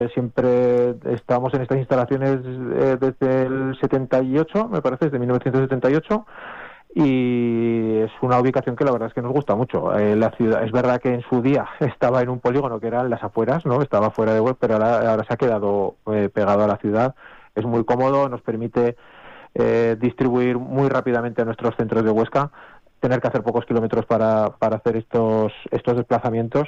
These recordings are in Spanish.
siempre estábamos en estas instalaciones desde el 78, me parece, desde 1978, y es una ubicación que la verdad es que nos gusta mucho. La ciudad, es verdad que en su día estaba en un polígono que eran las afueras, ¿no? Estaba fuera de web, pero ahora se ha quedado pegado a la ciudad. Es muy cómodo, nos permite distribuir muy rápidamente a nuestros centros de Huesca, tener que hacer pocos kilómetros para hacer estos desplazamientos.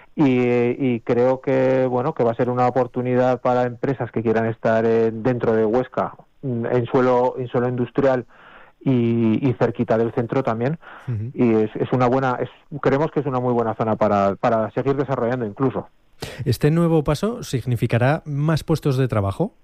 Y creo que que va a ser una oportunidad para empresas que quieran estar dentro de Huesca, en suelo industrial y cerquita del centro también. Uh-huh. Y es una buena, creemos que es una muy buena zona para seguir desarrollando incluso. ¿Este nuevo paso significará más puestos de trabajo?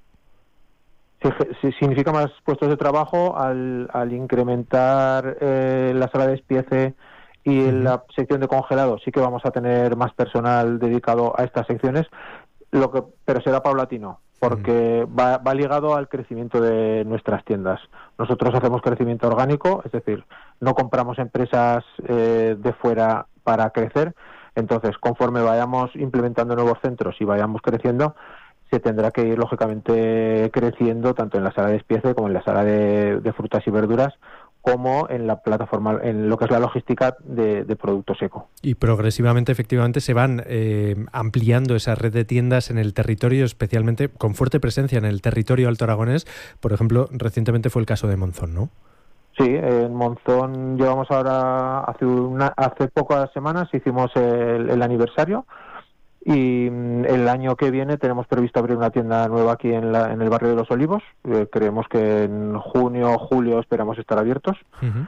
Sí, significa más puestos de trabajo al incrementar la sala de despiece y en la sección de congelados. Sí que vamos a tener más personal dedicado a estas secciones, pero será paulatino, porque va ligado al crecimiento de nuestras tiendas. Nosotros hacemos crecimiento orgánico, es decir, no compramos empresas de fuera para crecer. Entonces, conforme vayamos implementando nuevos centros y vayamos creciendo, se tendrá que ir lógicamente creciendo tanto en la sala de despiece como en la sala de frutas y verduras, como en la plataforma, en lo que es la logística de producto seco. Y progresivamente, efectivamente, se van ampliando esa red de tiendas en el territorio, especialmente con fuerte presencia en el territorio alto aragonés. Por ejemplo, recientemente fue el caso de Monzón, ¿no? Sí, en Monzón llevamos ahora, hace pocas semanas hicimos el aniversario, y el año que viene tenemos previsto abrir una tienda nueva aquí en el barrio de Los Olivos. Creemos que en junio o julio esperamos estar abiertos. Uh-huh.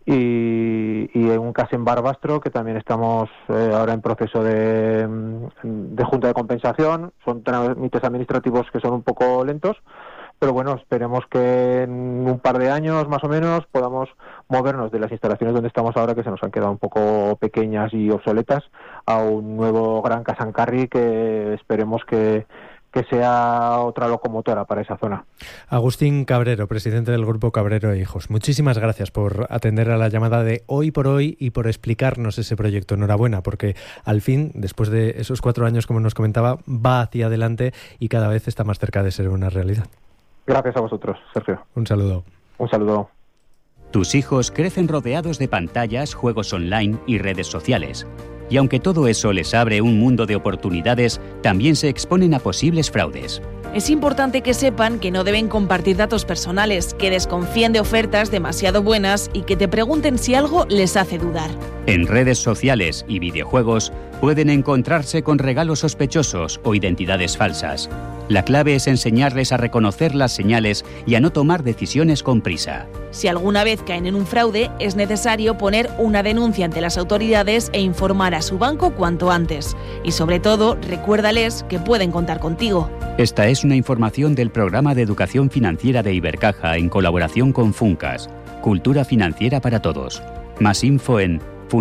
Y en un caso en Barbastro, que también estamos ahora en proceso de junta de compensación. Son trámites administrativos que son un poco lentos, pero bueno, esperemos que en un par de años más o menos podamos movernos de las instalaciones donde estamos ahora, que se nos han quedado un poco pequeñas y obsoletas, a un nuevo Gran Casancarri que esperemos que sea otra locomotora para esa zona. Agustín Cabrero, presidente del Grupo Cabrero e Hijos, muchísimas gracias por atender a la llamada de Hoy por Hoy y por explicarnos ese proyecto. Enhorabuena, porque al fin, después de esos 4 años, como nos comentaba, va hacia adelante y cada vez está más cerca de ser una realidad. Gracias a vosotros, Sergio. Un saludo. Un saludo. Tus hijos crecen rodeados de pantallas, juegos online y redes sociales. Y aunque todo eso les abre un mundo de oportunidades, también se exponen a posibles fraudes. Es importante que sepan que no deben compartir datos personales, que desconfíen de ofertas demasiado buenas y que te pregunten si algo les hace dudar. En redes sociales y videojuegos pueden encontrarse con regalos sospechosos o identidades falsas. La clave es enseñarles a reconocer las señales y a no tomar decisiones con prisa. Si alguna vez caen en un fraude, es necesario poner una denuncia ante las autoridades e informar a su banco cuanto antes. Y sobre todo, recuérdales que pueden contar contigo. Esta es una información del Programa de Educación Financiera de Ibercaja en colaboración con Funcas. Cultura financiera para todos. Más info en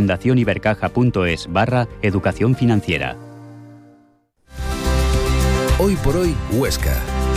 fundacionibercaja.es/educación financiera. Hoy por hoy, Huesca.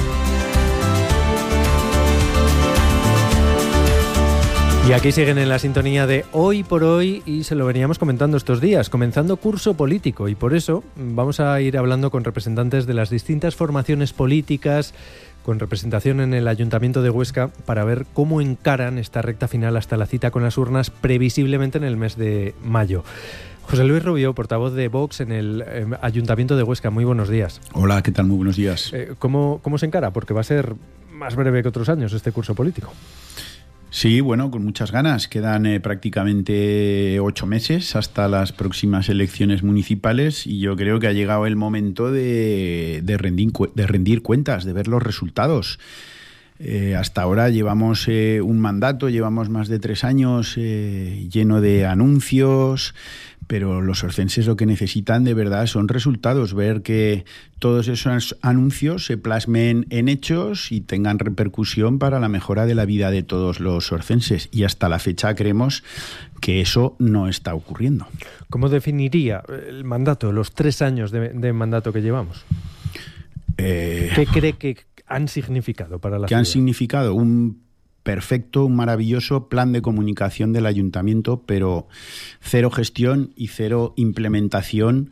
Y aquí siguen en la sintonía de Hoy por Hoy y se lo veníamos comentando estos días, comenzando curso político, y por eso vamos a ir hablando con representantes de las distintas formaciones políticas con representación en el Ayuntamiento de Huesca para ver cómo encaran esta recta final hasta la cita con las urnas, previsiblemente en el mes de mayo. José Luis Rubio, portavoz de Vox en el Ayuntamiento de Huesca, muy buenos días. Hola, ¿qué tal? Muy buenos días. ¿Cómo se encara? Porque va a ser más breve que otros años este curso político. Sí, bueno, con muchas ganas. Quedan prácticamente 8 meses hasta las próximas elecciones municipales y yo creo que ha llegado el momento de rendir cuentas, de ver los resultados. Hasta ahora llevamos un mandato, llevamos más de 3 años lleno de anuncios, pero los orcenses lo que necesitan de verdad son resultados, ver que todos esos anuncios se plasmen en hechos y tengan repercusión para la mejora de la vida de todos los orcenses. Y hasta la fecha creemos que eso no está ocurriendo. ¿Cómo definiría el mandato, los 3 años de mandato que llevamos? ¿Qué cree que han significado para la ciudad? Que han significado un maravilloso plan de comunicación del ayuntamiento, pero cero gestión y cero implementación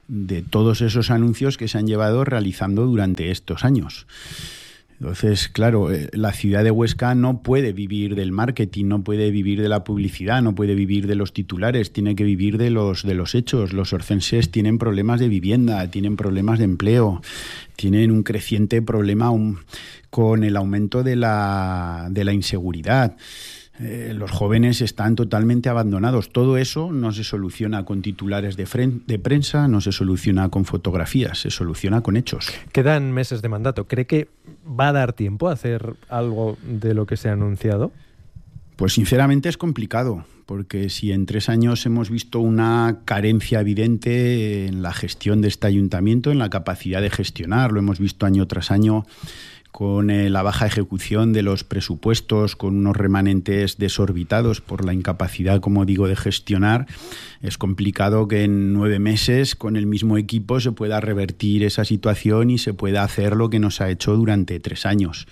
de todos esos anuncios que se han llevado realizando durante estos años. Entonces, claro, la ciudad de Huesca no puede vivir del marketing, no puede vivir de la publicidad, no puede vivir de los titulares, tiene que vivir de los hechos. Los orcenses tienen problemas de vivienda, tienen problemas de empleo, tienen un creciente problema con el aumento de la inseguridad. Los jóvenes están totalmente abandonados. Todo eso no se soluciona con titulares de prensa, no se soluciona con fotografías, se soluciona con hechos. Quedan meses de mandato. ¿Cree que va a dar tiempo a hacer algo de lo que se ha anunciado? Pues sinceramente es complicado, porque si en 3 años hemos visto una carencia evidente en la gestión de este ayuntamiento, en la capacidad de gestionar, lo hemos visto año tras año, con la baja ejecución de los presupuestos, con unos remanentes desorbitados por la incapacidad, como digo, de gestionar, es complicado que en 9 meses con el mismo equipo se pueda revertir esa situación y se pueda hacer lo que nos ha hecho durante 3 años.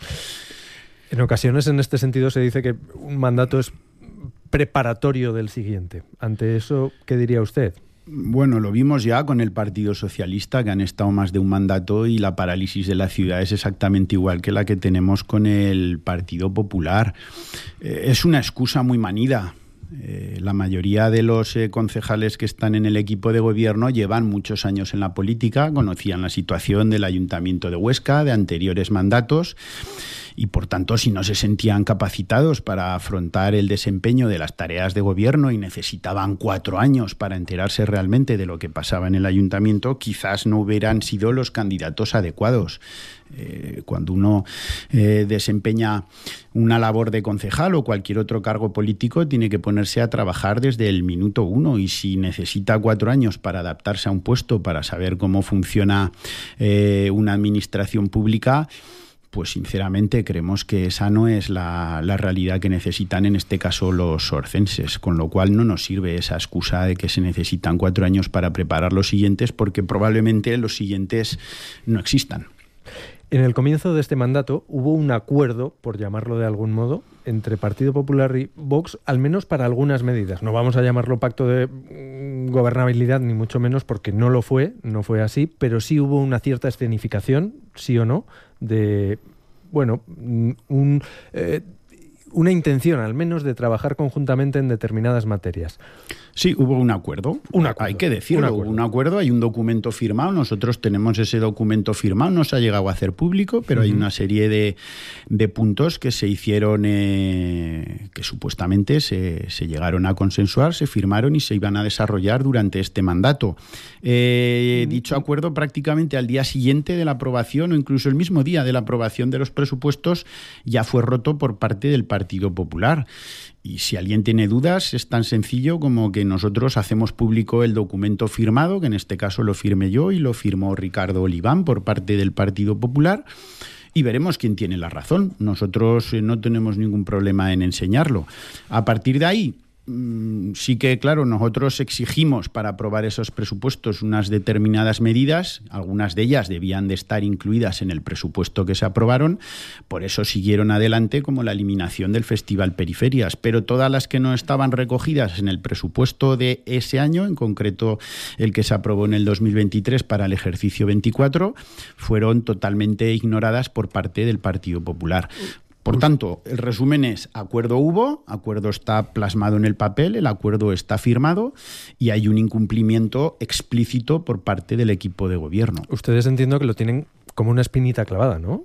En ocasiones, en este sentido, se dice que un mandato es preparatorio del siguiente. Ante eso, ¿qué diría usted? Bueno, lo vimos ya con el Partido Socialista, que han estado más de un mandato, y la parálisis de la ciudad es exactamente igual que la que tenemos con el Partido Popular. Es una excusa muy manida. La mayoría de los concejales que están en el equipo de gobierno llevan muchos años en la política, conocían la situación del Ayuntamiento de Huesca, de anteriores mandatos, y por tanto, si no se sentían capacitados para afrontar el desempeño de las tareas de gobierno y necesitaban 4 años para enterarse realmente de lo que pasaba en el ayuntamiento, quizás no hubieran sido los candidatos adecuados. Cuando uno desempeña una labor de concejal o cualquier otro cargo político, tiene que ponerse a trabajar desde el minuto 1, y si necesita 4 años para adaptarse a un puesto, para saber cómo funciona una administración pública, pues sinceramente creemos que esa no es la realidad que necesitan en este caso los orcenses, con lo cual no nos sirve esa excusa de que se necesitan 4 años para preparar los siguientes, porque probablemente los siguientes no existan. En el comienzo de este mandato hubo un acuerdo, por llamarlo de algún modo, entre Partido Popular y Vox, al menos para algunas medidas. No vamos a llamarlo pacto de gobernabilidad, ni mucho menos, porque no lo fue, no fue así, pero sí hubo una cierta escenificación, sí o no, de, bueno, una intención al menos de trabajar conjuntamente en determinadas materias. Sí, hubo un acuerdo. Hay que decirlo, hubo un acuerdo, hay un documento firmado, nosotros tenemos ese documento firmado, no se ha llegado a hacer público, pero hay una serie de puntos que se hicieron, que supuestamente se llegaron a consensuar, se firmaron y se iban a desarrollar durante este mandato. Dicho acuerdo, prácticamente al día siguiente de la aprobación, o incluso el mismo día de la aprobación de los presupuestos, ya fue roto por parte del Partido Popular. Y si alguien tiene dudas, es tan sencillo como que nosotros hacemos público el documento firmado, que en este caso lo firmé yo y lo firmó Ricardo Oliván por parte del Partido Popular, y veremos quién tiene la razón. Nosotros no tenemos ningún problema en enseñarlo. A partir de ahí, sí que, claro, nosotros exigimos para aprobar esos presupuestos unas determinadas medidas, algunas de ellas debían de estar incluidas en el presupuesto que se aprobaron, por eso siguieron adelante, como la eliminación del Festival Periferias, pero todas las que no estaban recogidas en el presupuesto de ese año, en concreto el que se aprobó en el 2023 para el ejercicio 24, fueron totalmente ignoradas por parte del Partido Popular. Por tanto, el resumen es: acuerdo hubo, acuerdo está plasmado en el papel, el acuerdo está firmado y hay un incumplimiento explícito por parte del equipo de gobierno. Ustedes entiendo que lo tienen como una espinita clavada, ¿no?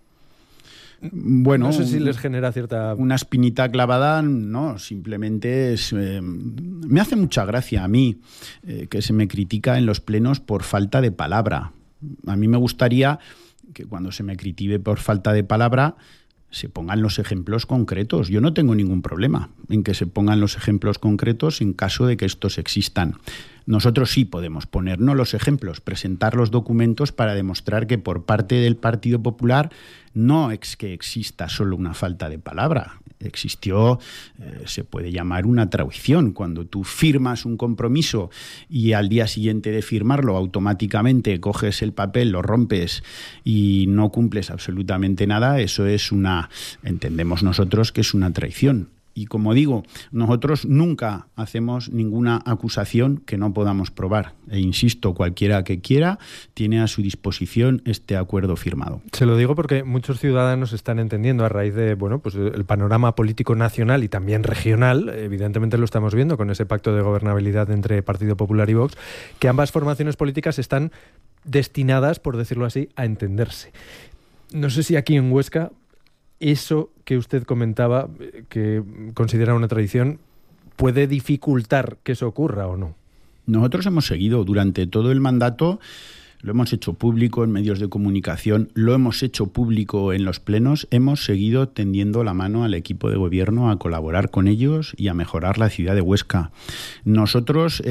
Bueno, no sé si les genera cierta... Una espinita clavada, no, simplemente es... me hace mucha gracia a mí que se me critica en los plenos por falta de palabra. A mí me gustaría que cuando se me critique por falta de palabra se pongan los ejemplos concretos. Yo no tengo ningún problema en que se pongan los ejemplos concretos en caso de que estos existan. Nosotros sí podemos ponernos los ejemplos, presentar los documentos para demostrar que por parte del Partido Popular no es que exista solo una falta de palabra. Existió, se puede llamar una traición. Cuando tú firmas un compromiso y al día siguiente de firmarlo automáticamente coges el papel, lo rompes y no cumples absolutamente nada, eso es entendemos nosotros que es una traición. Y como digo, nosotros nunca hacemos ninguna acusación que no podamos probar. E insisto, cualquiera que quiera tiene a su disposición este acuerdo firmado. Se lo digo porque muchos ciudadanos están entendiendo a raíz de pues el panorama político nacional y también regional, evidentemente lo estamos viendo con ese pacto de gobernabilidad entre Partido Popular y Vox, que ambas formaciones políticas están destinadas, por decirlo así, a entenderse. No sé si aquí en Huesca eso que usted comentaba, que considera una tradición, puede dificultar que eso ocurra o no. Nosotros hemos seguido durante todo el mandato, lo hemos hecho público en medios de comunicación, lo hemos hecho público en los plenos, hemos seguido tendiendo la mano al equipo de gobierno a colaborar con ellos y a mejorar la ciudad de Huesca. Nosotros,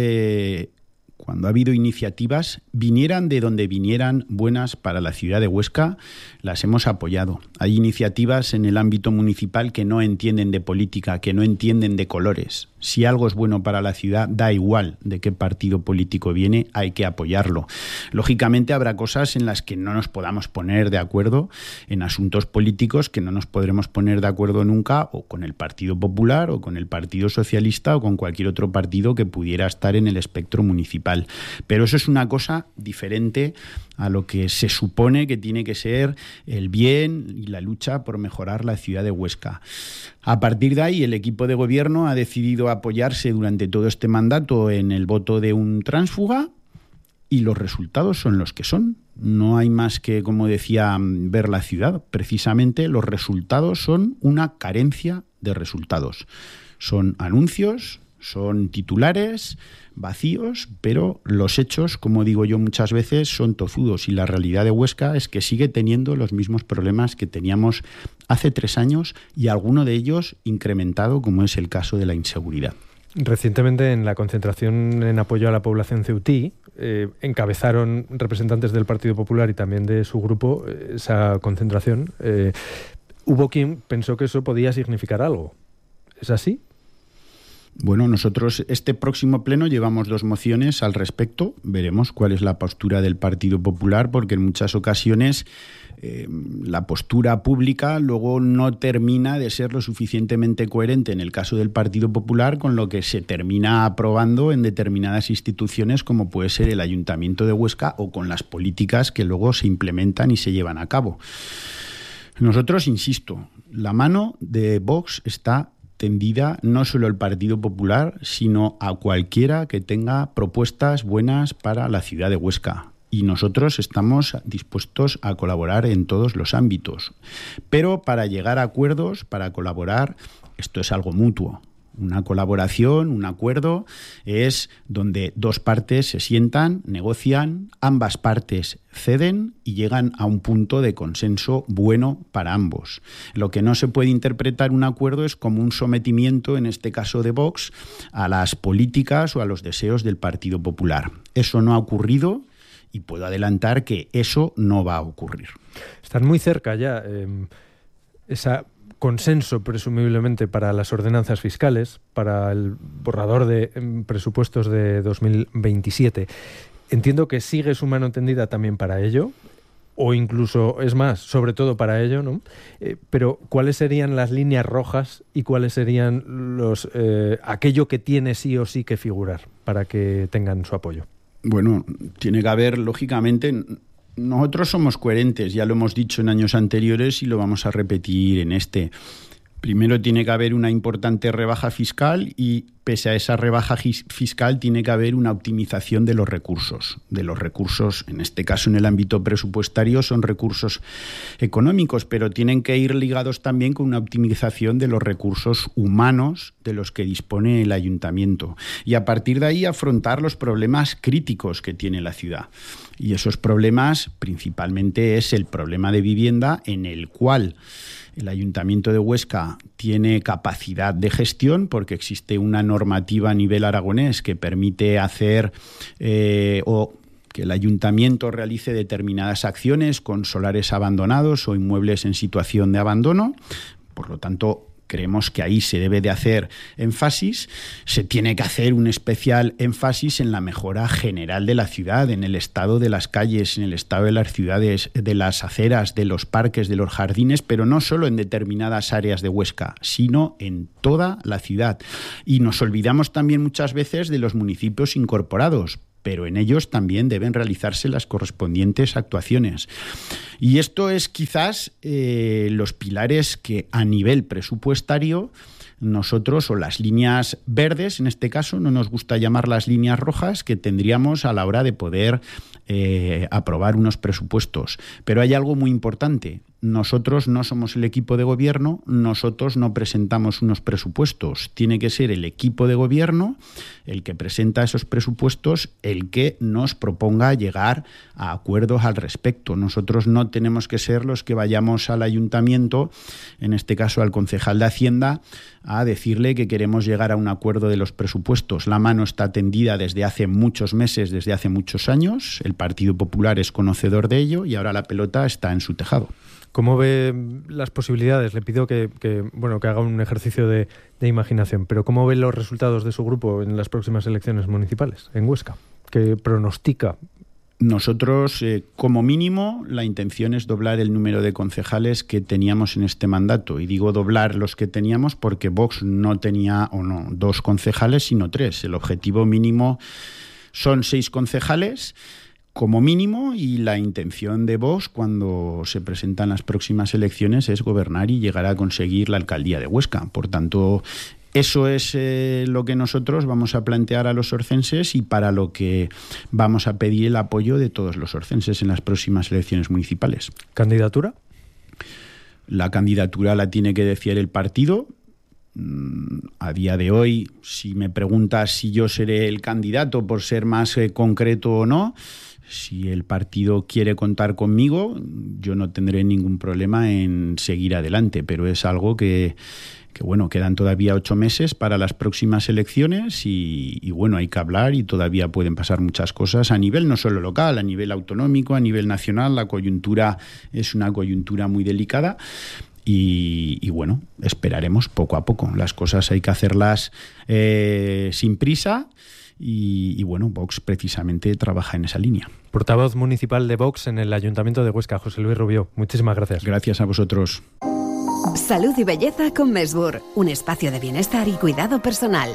cuando ha habido iniciativas, vinieran de donde vinieran buenas para la ciudad de Huesca, las hemos apoyado. Hay iniciativas en el ámbito municipal que no entienden de política, que no entienden de colores. Si algo es bueno para la ciudad, da igual de qué partido político viene, hay que apoyarlo. Lógicamente habrá cosas en las que no nos podamos poner de acuerdo, en asuntos políticos que no nos podremos poner de acuerdo nunca, o con el Partido Popular, o con el Partido Socialista, o con cualquier otro partido que pudiera estar en el espectro municipal. Pero eso es una cosa diferente a lo que se supone que tiene que ser el bien y la lucha por mejorar la ciudad de Huesca. A partir de ahí, el equipo de gobierno ha decidido apoyarse durante todo este mandato en el voto de un tránsfuga y los resultados son los que son. No hay más que, como decía, ver la ciudad. Precisamente los resultados son una carencia de resultados. Son anuncios, son titulares vacíos, pero los hechos, como digo yo muchas veces, son tozudos y la realidad de Huesca es que sigue teniendo los mismos problemas que teníamos hace 3 años y alguno de ellos incrementado, como es el caso de la inseguridad. Recientemente, en la concentración en apoyo a la población ceutí, encabezaron representantes del Partido Popular y también de su grupo esa concentración. Hubo quien pensó que eso podía significar algo. ¿Es así? Bueno, nosotros este próximo pleno llevamos 2 mociones al respecto. Veremos cuál es la postura del Partido Popular, porque en muchas ocasiones la postura pública luego no termina de ser lo suficientemente coherente en el caso del Partido Popular con lo que se termina aprobando en determinadas instituciones como puede ser el Ayuntamiento de Huesca o con las políticas que luego se implementan y se llevan a cabo. Nosotros, insisto, la mano de Vox está tendida no solo al Partido Popular, sino a cualquiera que tenga propuestas buenas para la ciudad de Huesca. Y nosotros estamos dispuestos a colaborar en todos los ámbitos. Pero para llegar a acuerdos, para colaborar, esto es algo mutuo. Una colaboración, un acuerdo, es donde 2 partes se sientan, negocian, ambas partes ceden y llegan a un punto de consenso bueno para ambos. Lo que no se puede interpretar un acuerdo es como un sometimiento, en este caso de Vox, a las políticas o a los deseos del Partido Popular. Eso no ha ocurrido y puedo adelantar que eso no va a ocurrir. Están muy cerca ya esa consenso, presumiblemente, para las ordenanzas fiscales, para el borrador de presupuestos de 2027. Entiendo que sigue su mano tendida también para ello, o incluso, es más, sobre todo para ello, ¿no? Pero, ¿cuáles serían las líneas rojas y cuáles serían aquello que tiene sí o sí que figurar para que tengan su apoyo? Bueno, tiene que haber, lógicamente. Nosotros somos coherentes, ya lo hemos dicho en años anteriores y lo vamos a repetir en este. Primero tiene que haber una importante rebaja fiscal y pese a esa rebaja fiscal tiene que haber una optimización de los recursos. En este caso en el ámbito presupuestario son recursos económicos, pero tienen que ir ligados también con una optimización de los recursos humanos de los que dispone el ayuntamiento. Y a partir de ahí afrontar los problemas críticos que tiene la ciudad. Y esos problemas principalmente es el problema de vivienda en el cual el Ayuntamiento de Huesca tiene capacidad de gestión porque existe una normativa a nivel aragonés que permite hacer o que el Ayuntamiento realice determinadas acciones con solares abandonados o inmuebles en situación de abandono. Por lo tanto, Creemos que ahí se debe de hacer énfasis. Se tiene que hacer un especial énfasis en la mejora general de la ciudad, en el estado de las calles, en el estado de las ciudades, de las aceras, de los parques, de los jardines, pero no solo en determinadas áreas de Huesca, sino en toda la ciudad. Y nos olvidamos también muchas veces de los municipios incorporados, pero en ellos también deben realizarse las correspondientes actuaciones. Y esto es quizás los pilares que a nivel presupuestario nosotros, o las líneas verdes en este caso, no nos gusta llamar las líneas rojas, que tendríamos a la hora de poder aprobar unos presupuestos. Pero hay algo muy importante. Nosotros no somos el equipo de gobierno, nosotros no presentamos unos presupuestos. Tiene que ser el equipo de gobierno el que presenta esos presupuestos, el que nos proponga llegar a acuerdos al respecto. Nosotros no tenemos que ser los que vayamos al ayuntamiento, en este caso al concejal de Hacienda, a decirle que queremos llegar a un acuerdo de los presupuestos. La mano está tendida desde hace muchos meses, desde hace muchos años. El Partido Popular es conocedor de ello y ahora la pelota está en su tejado. ¿Cómo ve las posibilidades? Le pido que haga un ejercicio de imaginación, pero ¿cómo ve los resultados de su grupo en las próximas elecciones municipales en Huesca? ¿Qué pronostica? Nosotros, como mínimo, la intención es doblar el número de concejales que teníamos en este mandato. Y digo doblar los que teníamos porque Vox no tenía 2 concejales, sino 3. El objetivo mínimo son 6 concejales, como mínimo, y la intención de Vox cuando se presentan las próximas elecciones es gobernar y llegar a conseguir la alcaldía de Huesca. Por tanto, eso es lo que nosotros vamos a plantear a los orcenses y para lo que vamos a pedir el apoyo de todos los orcenses en las próximas elecciones municipales. ¿Candidatura? La candidatura la tiene que decidir el partido. A día de hoy, si me preguntas si yo seré el candidato por ser más concreto o no, si el partido quiere contar conmigo, yo no tendré ningún problema en seguir adelante, pero es algo que quedan todavía 8 meses para las próximas elecciones y hay que hablar y todavía pueden pasar muchas cosas a nivel no solo local, a nivel autonómico, a nivel nacional. La coyuntura es una coyuntura muy delicada. Y esperaremos poco a poco. Las cosas hay que hacerlas sin prisa y Vox precisamente trabaja en esa línea. Portavoz municipal de Vox en el Ayuntamiento de Huesca, José Luis Rubió. Muchísimas gracias. Gracias a vosotros. Salud y belleza con Mesbur, un espacio de bienestar y cuidado personal.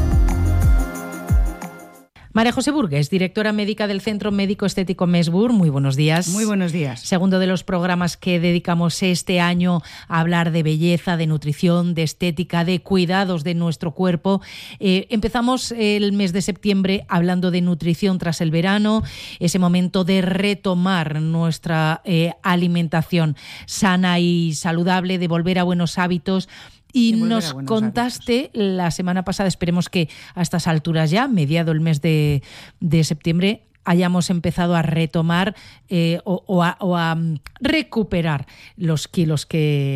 María José Burgues, directora médica del Centro Médico Estético Mesbur. Muy buenos días. Muy buenos días. Segundo de los programas que dedicamos este año a hablar de belleza, de nutrición, de estética, de cuidados de nuestro cuerpo. Empezamos el mes de septiembre hablando de nutrición tras el verano, ese momento de retomar nuestra alimentación sana y saludable, de volver a buenos hábitos. Y nos contaste la semana pasada, esperemos que a estas alturas ya, mediado el mes de septiembre, hayamos empezado a retomar o a recuperar los kilos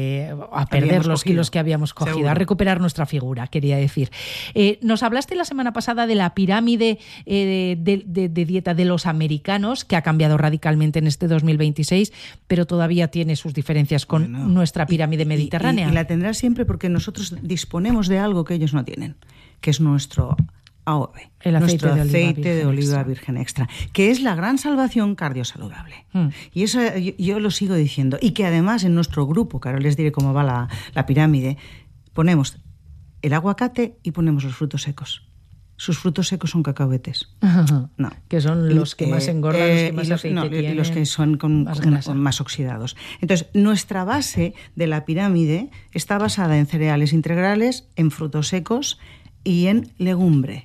los kilos que habíamos cogido. Seguro. A recuperar nuestra figura, quería decir. Nos hablaste la semana pasada de la pirámide de dieta de los americanos, que ha cambiado radicalmente en este 2026, pero todavía tiene sus diferencias con nuestra pirámide mediterránea. Y la tendrá siempre porque nosotros disponemos de algo que ellos no tienen, que es nuestro AOV, nuestro aceite de oliva virgen extra, que es la gran salvación cardiosaludable. Y eso yo lo sigo diciendo. Y que además en nuestro grupo, que ahora les diré cómo va la pirámide, ponemos el aguacate y ponemos los frutos secos. Sus frutos secos son cacahuetes. No. Que son los que más engordan, los que más aceite tienen. Y los que son más oxidados. Entonces, nuestra base de la pirámide está basada en cereales integrales, en frutos secos y en legumbre.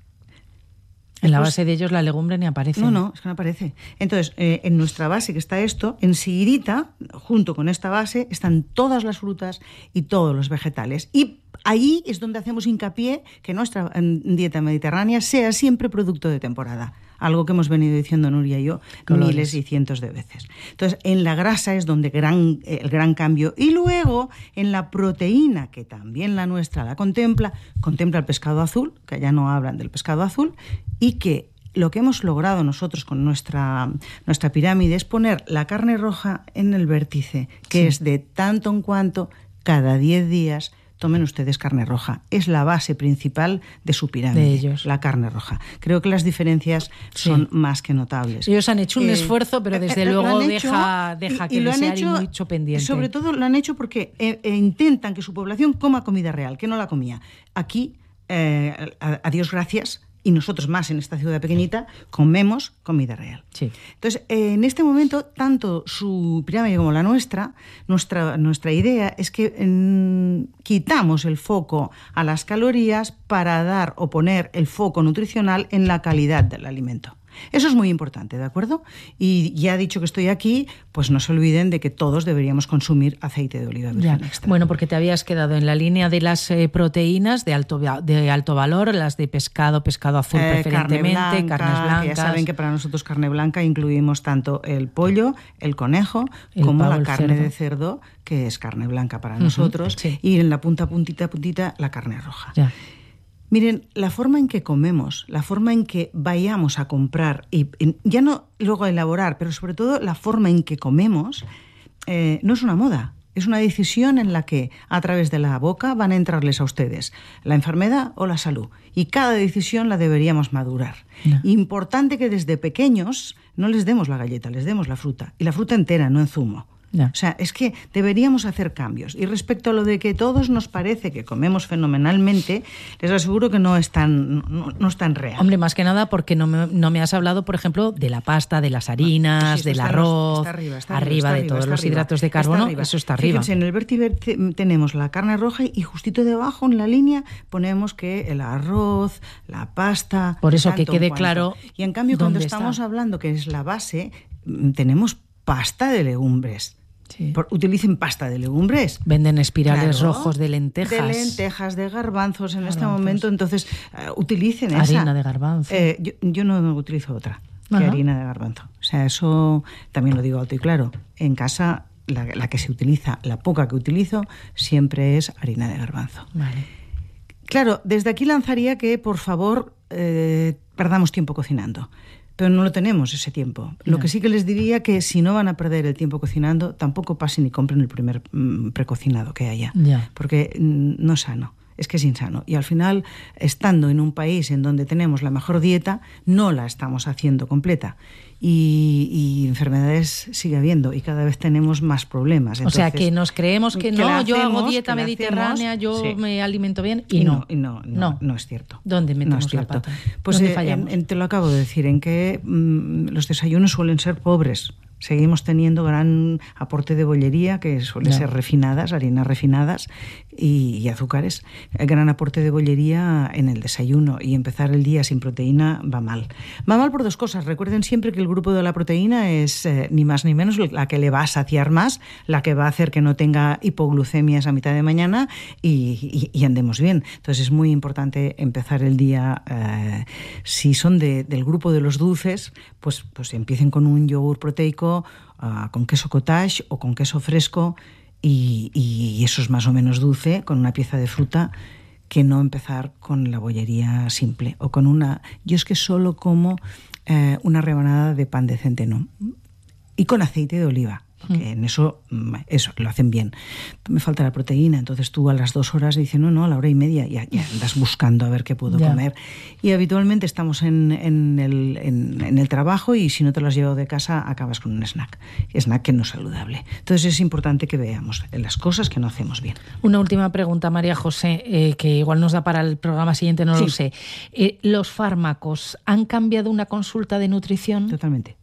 En la base de ellos la legumbre ni aparece. No, es que no aparece. Entonces, en nuestra base que está esto, enseguidita, junto con esta base, están todas las frutas y todos los vegetales. Y ahí es donde hacemos hincapié que nuestra dieta mediterránea sea siempre producto de temporada. Algo que hemos venido diciendo Nuria y yo miles y cientos de veces. Entonces, en la grasa es donde el gran cambio. Y luego, en la proteína, que también la nuestra la contempla el pescado azul, que ya no hablan del pescado azul, y que lo que hemos logrado nosotros con nuestra pirámide es poner la carne roja en el vértice, que es de tanto en cuanto, cada 10 días, tomen ustedes carne roja. Es la base principal de su pirámide, de ellos. La carne roja. Creo que las diferencias son más que notables. Ellos han hecho un esfuerzo, pero desde luego deja que desear y mucho pendiente. Sobre todo lo han hecho porque intentan que su población coma comida real, que no la comía. Aquí, a Dios gracias, y nosotros más en esta ciudad pequeñita, comemos comida real. Sí. Entonces, en este momento, tanto su pirámide como la nuestra idea es que quitamos el foco a las calorías para dar o poner el foco nutricional en la calidad del alimento. Eso es muy importante, ¿de acuerdo? Y ya dicho que estoy aquí, pues no se olviden de que todos deberíamos consumir aceite de oliva virgen extra. Bueno, porque te habías quedado en la línea de las proteínas de alto valor, las de pescado azul preferentemente, carnes blancas. Ya saben que para nosotros carne blanca incluimos tanto el pollo, el conejo, como la carne de cerdo, que es carne blanca para nosotros, y en la puntita, la carne roja. Ya. Miren, la forma en que comemos, la forma en que vayamos a comprar, y ya no luego a elaborar, pero sobre todo la forma en que comemos, no es una moda. Es una decisión en la que a través de la boca van a entrarles a ustedes la enfermedad o la salud. Y cada decisión la deberíamos madurar. No. Importante que desde pequeños no les demos la galleta, les demos la fruta. Y la fruta entera, no en zumo. No. O sea, es que deberíamos hacer cambios. Y respecto a lo de que todos nos parece que comemos fenomenalmente, les aseguro que no es tan real. Hombre, más que nada porque no me has hablado, por ejemplo, de la pasta, de las harinas, del arroz, está arriba de todos los hidratos de carbono, eso está arriba. Fíjense, en el Vertiver tenemos la carne roja y justito debajo en la línea ponemos que el arroz, la pasta... Por eso que quede claro. Y en cambio, cuando estamos hablando que es la base, tenemos pasta de legumbres. Sí. Utilicen pasta de legumbres. Venden espirales rojos de lentejas. De lentejas, de garbanzos en este momento. Entonces, utilicen esa. Harina de garbanzo. Yo no utilizo otra que harina de garbanzo. O sea, eso también lo digo alto y claro. En casa, la que se utiliza, la poca que utilizo, siempre es harina de garbanzo. Vale. Claro, desde aquí lanzaría que, por favor, perdamos tiempo cocinando. Pero no lo tenemos ese tiempo. Lo que sí que les diría que si no van a perder el tiempo cocinando, tampoco pasen y compren el primer precocinado que haya. Porque no es sano. Es que es insano. Y al final, estando en un país en donde tenemos la mejor dieta, no la estamos haciendo completa. Y enfermedades sigue habiendo y cada vez tenemos más problemas. Entonces, o sea, que nos creemos que no, yo hago dieta mediterránea, yo me alimento bien y no es cierto. ¿Dónde metemos la pata? Pues te lo acabo de decir, en que los desayunos suelen ser pobres. Seguimos teniendo gran aporte de bollería, que suele ser refinadas, harinas refinadas y azúcares. Gran aporte de bollería en el desayuno y empezar el día sin proteína va mal. Va mal por dos cosas. Recuerden siempre que el grupo de la proteína es ni más ni menos la que le va a saciar más, la que va a hacer que no tenga hipoglucemias a mitad de mañana y andemos bien. Entonces es muy importante empezar el día, si son del grupo de los dulces, pues empiecen con un yogur proteico, con queso cottage o con queso fresco y eso es más o menos dulce, con una pieza de fruta, que no empezar con la bollería simple o con una... Yo es que solo como una rebanada de pan de centeno y con aceite de oliva. Porque en eso lo hacen bien. Me falta la proteína, entonces tú a las 2 horas dices, no, a la 1:30 ya andas buscando a ver qué puedo comer. Y habitualmente estamos en el trabajo y si no te lo has llevado de casa acabas con un snack que no es saludable. Entonces es importante que veamos las cosas que no hacemos bien. Una última pregunta, María José, que igual nos da para el programa siguiente, no lo sé. ¿Los fármacos han cambiado una consulta de nutrición? Totalmente.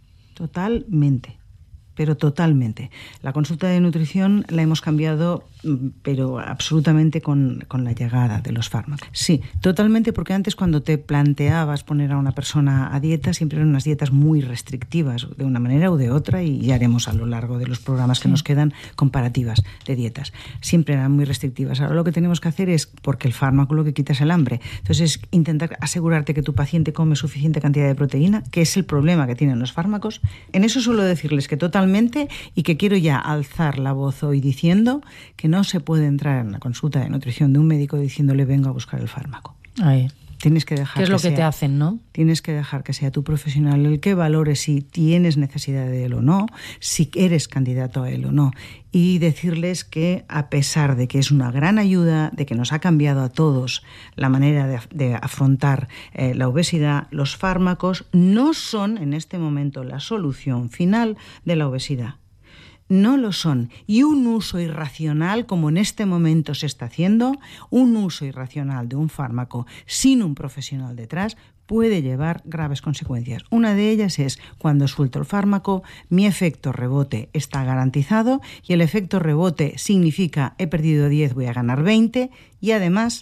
Pero totalmente. La consulta de nutrición la hemos cambiado, pero absolutamente con la llegada de los fármacos. Sí, totalmente, porque antes cuando te planteabas poner a una persona a dieta, siempre eran unas dietas muy restrictivas, de una manera u de otra, y ya haremos a lo largo de los programas que nos quedan comparativas de dietas. Siempre eran muy restrictivas. Ahora lo que tenemos que hacer es, porque el fármaco lo que quita es el hambre, entonces es intentar asegurarte que tu paciente come suficiente cantidad de proteína, que es el problema que tienen los fármacos. En eso suelo decirles que totalmente, y que quiero ya alzar la voz hoy diciendo que no se puede entrar en la consulta de nutrición de un médico diciéndole vengo a buscar el fármaco. Tienes que dejar ¿Qué es lo que te hacen, no? Tienes que dejar que sea tu profesional el que valore si tienes necesidad de él o no, si eres candidato a él o no. Y decirles que, a pesar de que es una gran ayuda, de que nos ha cambiado a todos la manera de afrontar la obesidad, los fármacos no son en este momento la solución final de la obesidad. No lo son. Y un uso irracional, como en este momento se está haciendo, un uso irracional de un fármaco sin un profesional detrás, puede llevar graves consecuencias. Una de ellas es, cuando suelto el fármaco, mi efecto rebote está garantizado, y el efecto rebote significa he perdido 10, voy a ganar 20, y además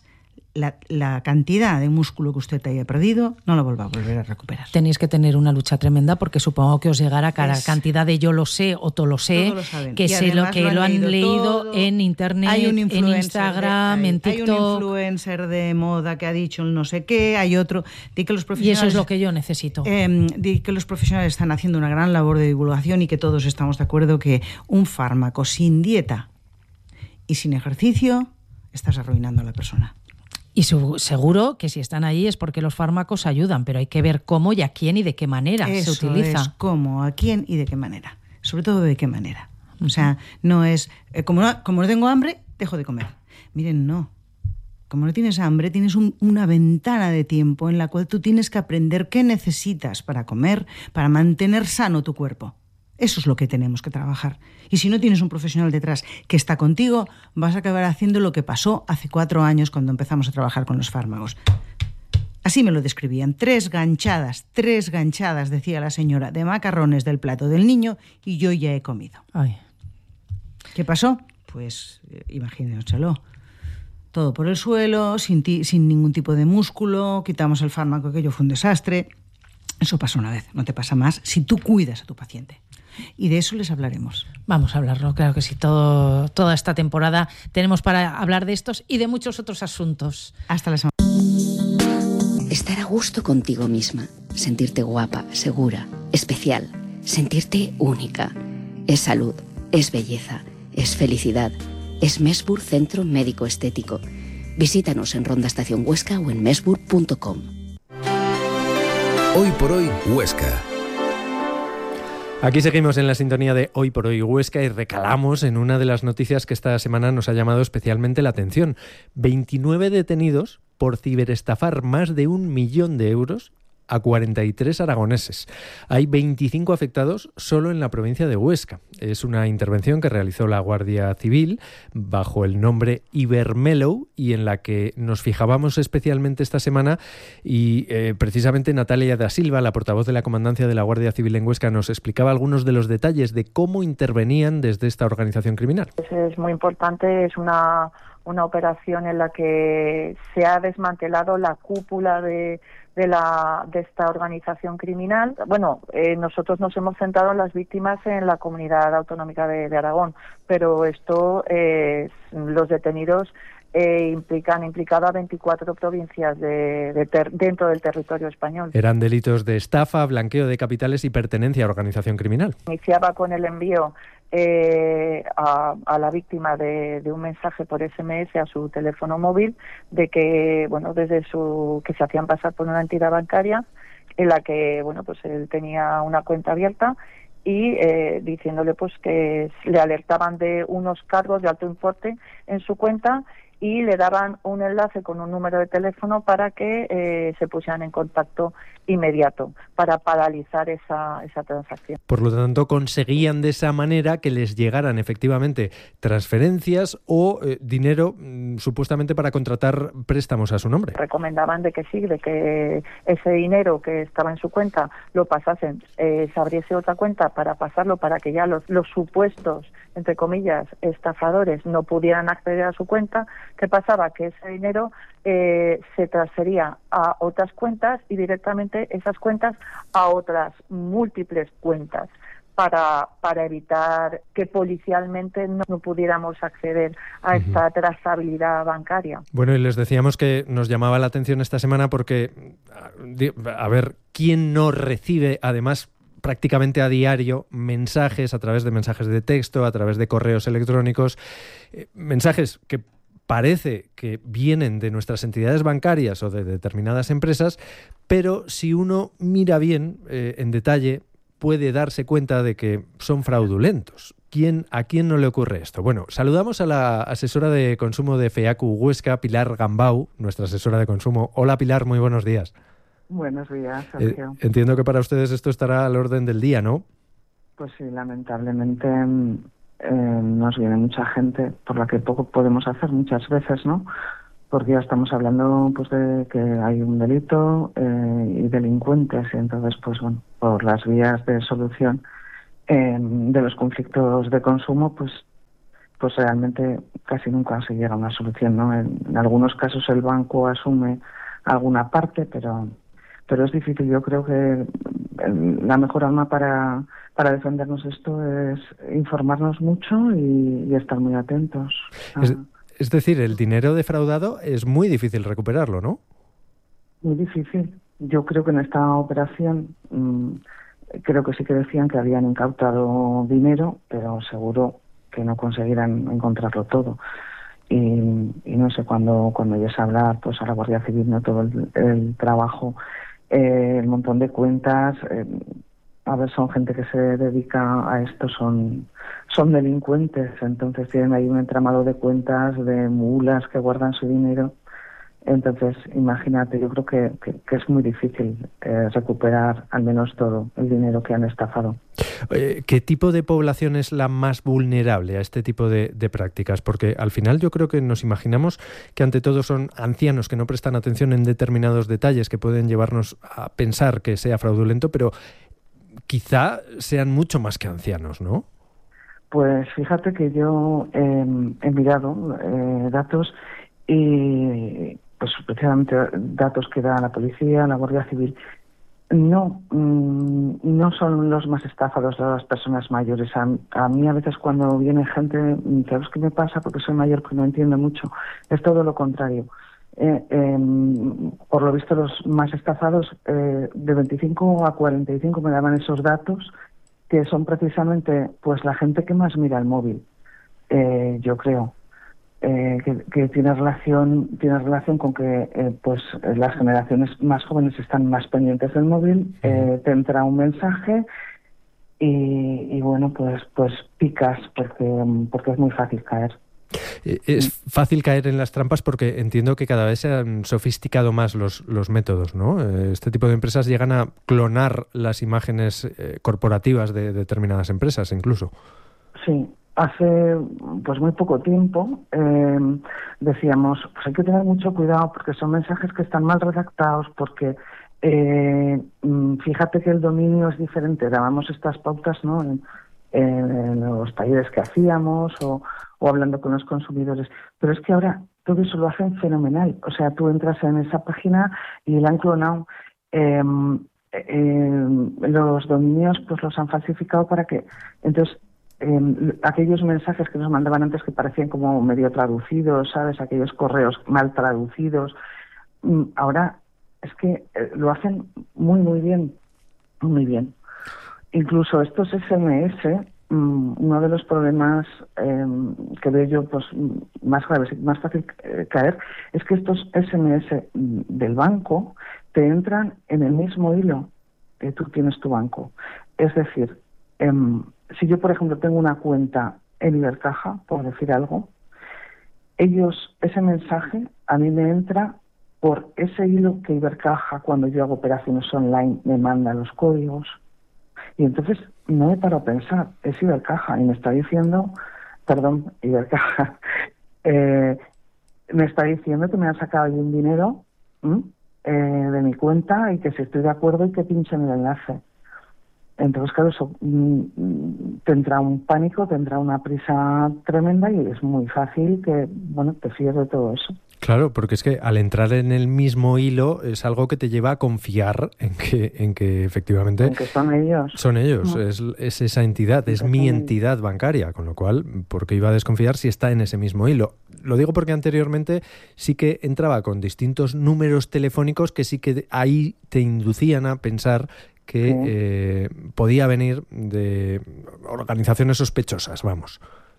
la cantidad de músculo que usted haya perdido no lo vuelva a volver a recuperar. Tenéis que tener una lucha tremenda, porque supongo que os llegará cada cantidad de yo lo sé o tú lo sé, que sé lo que lo han leído todo. En internet, en Instagram, en TikTok. Hay un influencer de moda que ha dicho no sé qué, hay otro. Di que los profesionales, y eso es lo que yo necesito. Di que los profesionales están haciendo una gran labor de divulgación y que todos estamos de acuerdo que un fármaco sin dieta y sin ejercicio estás arruinando a la persona. Y seguro que si están ahí es porque los fármacos ayudan, pero hay que ver cómo y a quién y de qué manera se utiliza. Es cómo, a quién y de qué manera. Sobre todo de qué manera. O sea, no es como no tengo hambre, dejo de comer. Miren, no. Como no tienes hambre, tienes una ventana de tiempo en la cual tú tienes que aprender qué necesitas para comer, para mantener sano tu cuerpo. Eso es lo que tenemos que trabajar. Y si no tienes un profesional detrás que está contigo, vas a acabar haciendo lo que pasó hace 4 años cuando empezamos a trabajar con los fármacos. Así me lo describían. 3 ganchadas, decía la señora, de macarrones del plato del niño y yo ya he comido. Ay. ¿Qué pasó? Pues imagínenselo. Todo por el suelo, sin ningún tipo de músculo, quitamos el fármaco, aquello fue un desastre. Eso pasó una vez, no te pasa más si tú cuidas a tu paciente. Y de eso les hablaremos. Vamos a hablarlo, claro que sí. Toda esta temporada tenemos para hablar de estos y de muchos otros asuntos. Hasta la semana. Estar a gusto contigo misma, sentirte guapa, segura, especial, sentirte única. Es salud, es belleza, es felicidad. Es Messburg Centro Médico Estético. Visítanos en Ronda Estación Huesca o en messburg.com. Hoy por hoy, Huesca. Aquí seguimos en la sintonía de Hoy por Hoy Huesca y recalamos en una de las noticias que esta semana nos ha llamado especialmente la atención. 29 detenidos por ciberestafar más de 1 millón de euros a 43 aragoneses. Hay 25 afectados solo en la provincia de Huesca. Es una intervención que realizó la Guardia Civil bajo el nombre Ibermellow y en la que nos fijábamos especialmente esta semana y precisamente Natalia da Silva, la portavoz de la Comandancia de la Guardia Civil en Huesca, nos explicaba algunos de los detalles de cómo intervenían desde esta organización criminal. Es muy importante, es una operación en la que se ha desmantelado la cúpula de esta organización criminal. Bueno, nosotros nos hemos centrado en las víctimas en la comunidad autonómica de Aragón, pero esto, los detenidos implicado a 24 provincias dentro del territorio español. Eran delitos de estafa, blanqueo de capitales y pertenencia a organización criminal. Iniciaba con el envío a la víctima de un mensaje por SMS a su teléfono móvil de que, bueno, que se hacían pasar por una entidad bancaria en la que, bueno, pues él tenía una cuenta abierta y diciéndole pues que le alertaban de unos cargos de alto importe en su cuenta y le daban un enlace con un número de teléfono para que se pusieran en contacto inmediato para paralizar esa transacción. Por lo tanto, conseguían de esa manera que les llegaran efectivamente transferencias o dinero supuestamente para contratar préstamos a su nombre. Recomendaban de que sí, de que ese dinero que estaba en su cuenta lo pasasen, se abriese otra cuenta para pasarlo para que ya los supuestos, entre comillas, estafadores no pudieran acceder a su cuenta. ¿Qué pasaba? Que ese dinero se transfería a otras cuentas y directamente esas cuentas a otras múltiples cuentas para evitar que policialmente no pudiéramos acceder a esta trazabilidad bancaria. Bueno, y les decíamos que nos llamaba la atención esta semana porque, a ver, ¿quién no recibe además prácticamente a diario mensajes a través de mensajes de texto, a través de correos electrónicos, mensajes que parece que vienen de nuestras entidades bancarias o de determinadas empresas, pero si uno mira bien, en detalle, puede darse cuenta de que son fraudulentos. ¿A quién no le ocurre esto? Bueno, saludamos a la asesora de consumo de FEACU Huesca, Pilar Gambau, nuestra asesora de consumo. Hola Pilar, muy buenos días. Buenos días, Sergio. Entiendo que para ustedes esto estará al orden del día, ¿no? Pues sí, lamentablemente nos viene mucha gente por la que poco podemos hacer muchas veces, ¿no? Porque ya estamos hablando pues de que hay un delito y delincuentes, y entonces pues bueno, por las vías de solución de los conflictos de consumo, pues realmente casi nunca se llega a una solución, ¿no? En algunos casos el banco asume alguna parte, pero es difícil. Yo creo que la mejor arma para defendernos esto es informarnos mucho y estar muy atentos. Es decir, el dinero defraudado es muy difícil recuperarlo, ¿no? Muy difícil. Yo creo que en esta operación creo que sí que decían que habían incautado dinero, pero seguro que no conseguirán encontrarlo todo. Y no sé, cuando oyes hablar pues a la Guardia Civil, no todo el trabajo, el montón de cuentas, a ver, son gente que se dedica a esto, son delincuentes, entonces tienen ahí un entramado de cuentas, de mulas que guardan su dinero. Entonces, imagínate, yo creo que es muy difícil recuperar al menos todo el dinero que han estafado. ¿Qué tipo de población es la más vulnerable a este tipo de prácticas? Porque al final yo creo que nos imaginamos que ante todo son ancianos que no prestan atención en determinados detalles que pueden llevarnos a pensar que sea fraudulento, pero quizá sean mucho más que ancianos, ¿no? Pues fíjate que yo he mirado datos y pues precisamente datos que da la policía, la Guardia Civil, no son los más estafados las personas mayores. A mí a veces cuando viene gente, ¿sabes qué me pasa? Porque soy mayor, que no entiendo mucho. Es todo lo contrario. Por lo visto los más estafados de 25 a 45 me daban esos datos, que son precisamente pues la gente que más mira el móvil, yo creo. Que tiene relación con que pues las generaciones más jóvenes están más pendientes del móvil, te entra un mensaje y bueno, pues picas porque es muy fácil caer. Es fácil caer en las trampas porque entiendo que cada vez se han sofisticado más los métodos, ¿no? Este tipo de empresas llegan a clonar las imágenes corporativas de determinadas empresas incluso. Sí. Hace pues muy poco tiempo decíamos, pues hay que tener mucho cuidado porque son mensajes que están mal redactados, porque fíjate que el dominio es diferente. Dábamos estas pautas, ¿no? En los talleres que hacíamos o hablando con los consumidores. Pero es que ahora todo eso lo hacen fenomenal. O sea, tú entras en esa página y la han clonado. Los dominios pues los han falsificado para que... Entonces, aquellos mensajes que nos mandaban antes que parecían como medio traducidos, ¿sabes? Aquellos correos mal traducidos. Ahora es que lo hacen muy, muy bien. Muy bien. Incluso estos SMS, uno de los problemas que veo yo pues más graves y más fácil caer, es que estos SMS del banco te entran en el mismo hilo que tú tienes tu banco. Es decir, si yo, por ejemplo, tengo una cuenta en Ibercaja, por decir algo, ese mensaje a mí me entra por ese hilo que Ibercaja, cuando yo hago operaciones online, me manda los códigos. Y entonces no he parado a pensar, es Ibercaja, y me está diciendo, perdón, Ibercaja, me está diciendo que me han sacado un dinero de mi cuenta y que si estoy de acuerdo y que pinchen el enlace. Entonces, claro, eso tendrá un pánico, tendrá una prisa tremenda y es muy fácil que, bueno, te fíes de todo eso. Claro, porque es que al entrar en el mismo hilo es algo que te lleva a confiar en que efectivamente... En que son ellos. Son ellos, es esa entidad, es mi entidad bancaria, con lo cual, ¿por qué iba a desconfiar si está en ese mismo hilo? Lo digo porque anteriormente sí que entraba con distintos números telefónicos que sí que ahí te inducían a pensar que podía venir de organizaciones sospechosas, vamos.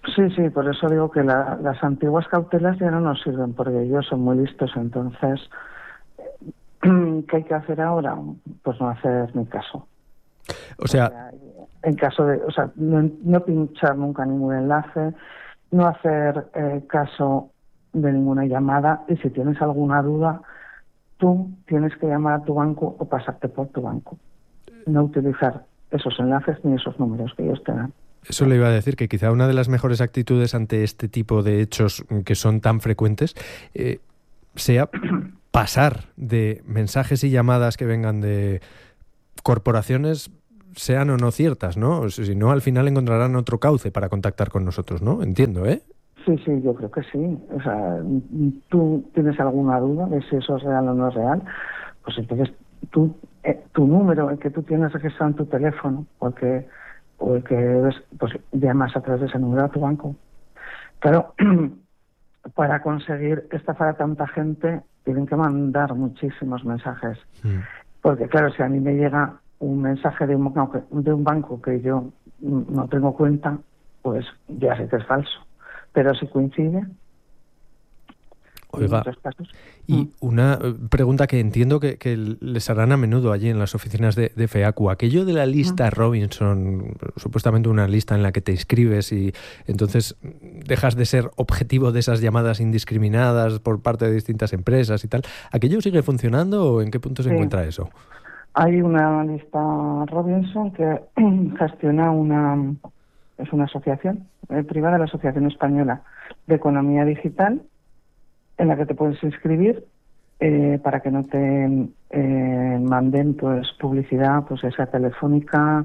Sí, por eso digo que las antiguas cautelas ya no nos sirven, porque ellos son muy listos. Entonces, ¿qué hay que hacer ahora? Pues no hacer ni caso. O sea, en caso de, no pinchar nunca ningún enlace, no hacer caso de ninguna llamada, y si tienes alguna duda, tú tienes que llamar a tu banco o pasarte por tu banco. No utilizar esos enlaces ni esos números que ellos te dan. Eso le iba a decir, que quizá una de las mejores actitudes ante este tipo de hechos que son tan frecuentes sea pasar de mensajes y llamadas que vengan de corporaciones, sean o no ciertas, ¿no? Si no, al final encontrarán otro cauce para contactar con nosotros, ¿no? Entiendo, ¿eh? Sí, yo creo que sí. O sea, tú tienes alguna duda de si eso es real o no es real, pues entonces tu número, el que tú tienes registrado en tu teléfono, o el que ves, pues llamas a través de ese número a tu banco. Pero para conseguir estafar a tanta gente tienen que mandar muchísimos mensajes. Porque claro, si a mí me llega un mensaje de un banco que yo no tengo cuenta, pues ya sé que es falso. Pero si coincide... Oiga, y una pregunta que entiendo que les harán a menudo allí en las oficinas de FEACU. Aquello de la lista Robinson, supuestamente una lista en la que te inscribes y entonces dejas de ser objetivo de esas llamadas indiscriminadas por parte de distintas empresas y tal. ¿Aquello sigue funcionando o en qué punto se encuentra eso? Hay una lista Robinson que gestiona es una asociación privada, la Asociación Española de Economía Digital, en la que te puedes inscribir para que no te manden pues publicidad, pues esa telefónica,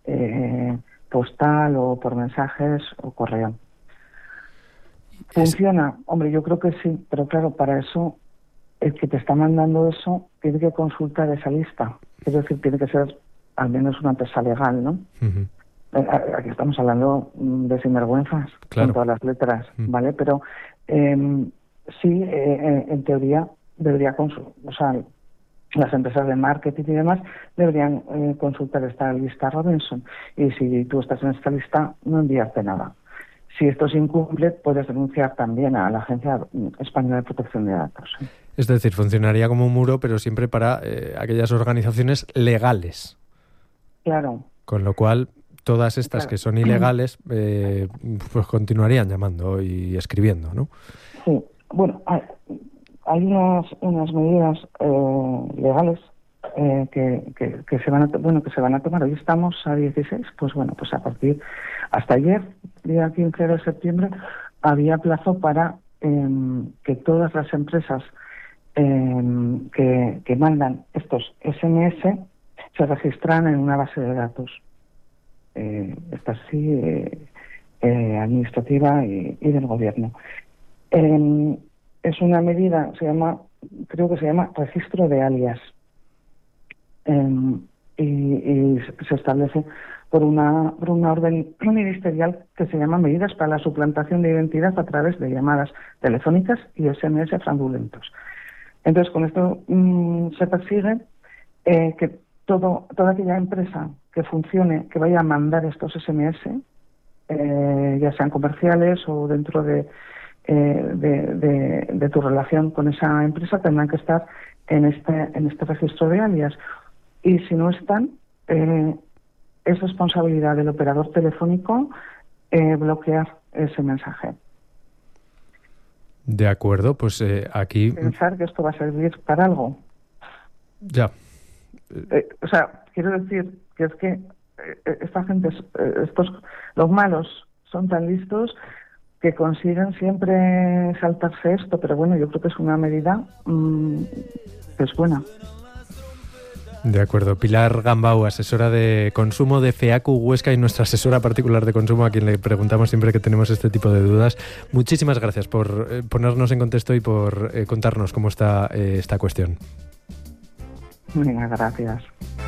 postal o por mensajes o correo. ¿Funciona? Hombre, yo creo que sí, pero claro, para eso el que te está mandando eso tiene que consultar esa lista. Es decir, tiene que ser al menos una empresa legal, ¿no? Aquí estamos hablando de sinvergüenzas, con todas las letras, ¿vale? Pero sí, en teoría debería las empresas de marketing y demás deberían consultar esta lista Robinson, y si tú estás en esta lista, no enviarte nada. Si esto se incumple, puedes denunciar también a la Agencia Española de Protección de Datos. Es decir, funcionaría como un muro, pero siempre para aquellas organizaciones legales. Claro. Con lo cual, todas estas que son ilegales, pues continuarían llamando y escribiendo, ¿no? Sí. Bueno, hay unas medidas legales que se van a tomar. Hoy estamos a 16, pues bueno, pues a partir hasta ayer, día 15 de septiembre, había plazo para que todas las empresas que mandan estos SMS se registran en una base de datos. Esta sí, administrativa y del gobierno. Es una medida, creo que se llama registro de alias, y se establece por una orden ministerial que se llama Medidas para la suplantación de identidad a través de llamadas telefónicas y SMS fraudulentos. Entonces, con esto se persigue que toda aquella empresa que funcione, que vaya a mandar estos SMS, ya sean comerciales o dentro de tu relación con esa empresa, tendrán que estar en este registro de alias. Y si no están, es responsabilidad del operador telefónico bloquear ese mensaje. De acuerdo, pues aquí... Pensar que esto va a servir para algo. Ya. Quiero decir que es que esta gente, los malos, son tan listos que consiguen siempre saltarse esto, pero bueno, yo creo que es una medida que es buena. De acuerdo. Pilar Gambau, asesora de consumo de FEACU Huesca y nuestra asesora particular de consumo, a quien le preguntamos siempre que tenemos este tipo de dudas. Muchísimas gracias por ponernos en contexto y por contarnos cómo está esta cuestión. Muchas gracias.